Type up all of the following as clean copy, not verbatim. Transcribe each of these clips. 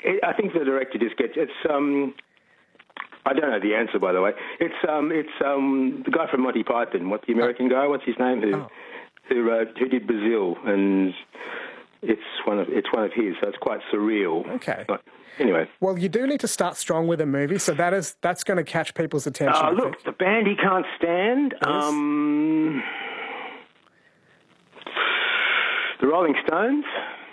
I think the director just gets it's. I don't know the answer, by the way. It's the guy from Monty Python. What's the American guy? What's his name? Who did Brazil? And it's one of his. So it's quite surreal. Okay. But anyway. Well, you do need to start strong with a movie, so that's going to catch people's attention. Look, the band he can't stand. Yes. The Rolling Stones.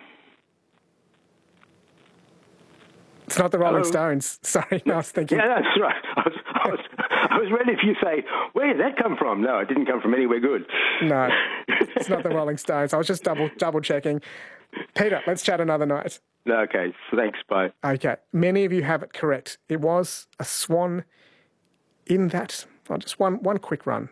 It's not the Rolling Stones. Sorry, no, I was thinking. Yeah, that's right. I was ready if you say, where did that come from? No, it didn't come from anywhere good. No, it's not the Rolling Stones. I was just double checking. Peter, let's chat another night. Okay, thanks, bye. Okay, many of you have it correct. It was a swan in that. Oh, just one quick run.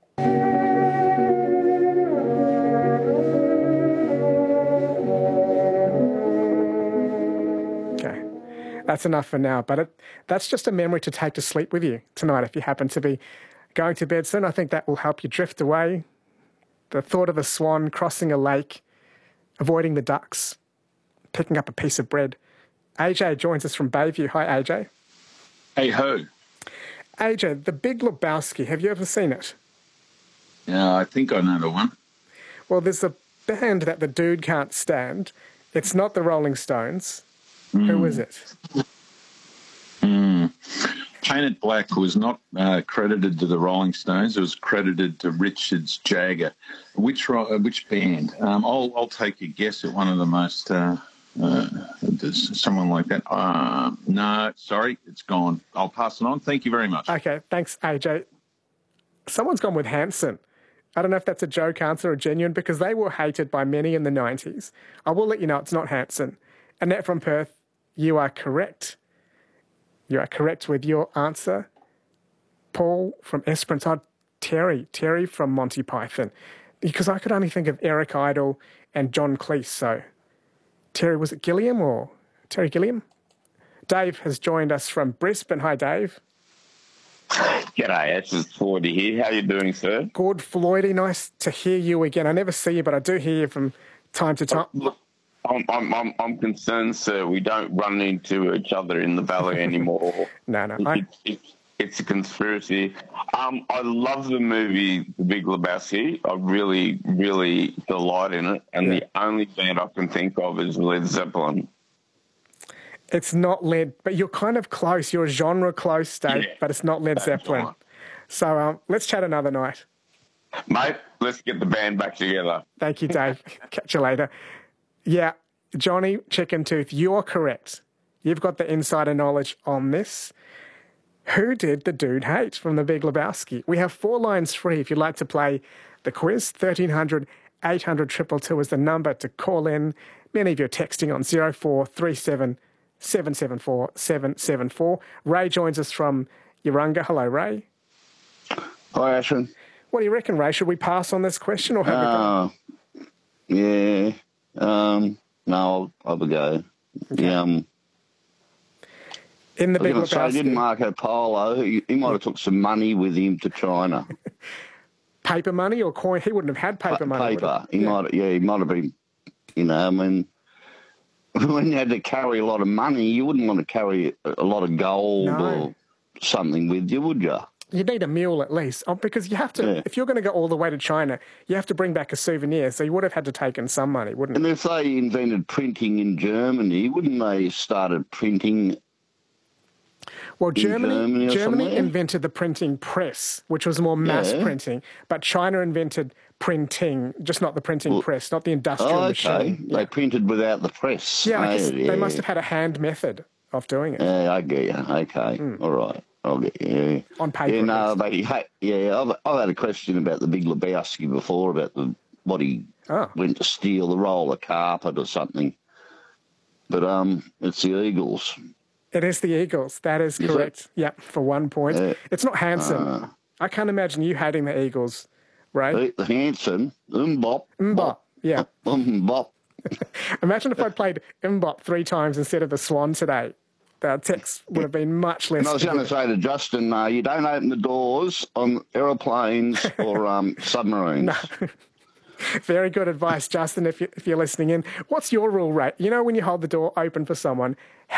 That's enough for now, but that's just a memory to take to sleep with you tonight if you happen to be going to bed soon. I think that will help you drift away. The thought of a swan crossing a lake, avoiding the ducks, picking up a piece of bread. AJ joins us from Bayview. Hi, AJ. Hey, ho. AJ, The Big Lebowski, have you ever seen it? Yeah, I think I know the one. Well, there's a band that the dude can't stand. It's not the Rolling Stones. Who is it? Painted Black was not credited to the Rolling Stones. It was credited to Richards Jagger. Which band? I'll take a guess at one of the most. Someone like that. No, sorry, it's gone. I'll pass it on. Thank you very much. Okay, thanks, AJ. Someone's gone with Hanson. I don't know if that's a joke answer or genuine because they were hated by many in the 90s. I will let you know it's not Hanson. Annette from Perth, you are correct. You are correct with your answer. Paul from Esperance. Terry from Monty Python. Because I could only think of Eric Idle and John Cleese. So, Terry, was it Gilliam or Terry Gilliam? Dave has joined us from Brisbane. Hi, Dave. G'day, it's Floyd here. How are you doing, sir? Good, Floydie. Nice to hear you again. I never see you, but I do hear you from time to time. Look, I'm concerned, sir. We don't run into each other in the valley anymore. No. It's a conspiracy. I love the movie The Big Lebowski. I really, really delight in it. And the only band I can think of is Led Zeppelin. It's not Led, but you're kind of close. You're genre close, Dave, but it's not Led Zeppelin. Right. So let's chat another night. Mate, let's get the band back together. Thank you, Dave. Catch you later. Yeah, Johnny Chicken Tooth, you're correct. You've got the insider knowledge on this. Who did the dude hate from The Big Lebowski? We have 4 lines free if you'd like to play the quiz. 1300 800 222 is the number to call in. Many of you are texting on 0437 774 774. Ray joins us from Urunga. Hello, Ray. Hi, Ashwin. What do you reckon, Ray? Should we pass on this question or have we go? Yeah. No, I'll have a go. Okay. Yeah, in The Big Lebowski. Didn't Marco Polo, he might have took some money with him to China. Paper money or coin? He wouldn't have had paper money. Paper. He might have been, I mean, when you had to carry a lot of money, you wouldn't want to carry a lot of gold or something with you, would you? You need a mule at least, because you have to, if you're going to go all the way to China, you have to bring back a souvenir, so you would have had to take in some money, wouldn't you? And if they invented printing in Germany, wouldn't they started printing? Well, Germany invented the printing press, which was more mass printing, but China invented printing, just not the printing press, not the industrial machine. They printed without the press. Yeah, I guess they must have had a hand method of doing it. Yeah, I get you. Okay, all right. I'll get you. On paper. I've had a question about The Big Lebowski before, about what he went to steal, the roll of carpet or something. But it's the Eagles. It is the Eagles. That is correct. Yep, for 1 point. It's not Hanson. I can't imagine you hating the Eagles, right? The Hanson. Mbop. Yeah. Mbop. Imagine if I played Mbop 3 times instead of the Swan today. The text would have been much less. And I was going to say to Justin, you don't open the doors on aeroplanes or submarines. No. Very good advice, Justin, if you're listening in. What's your rule, Ray? You know when you hold the door open for someone,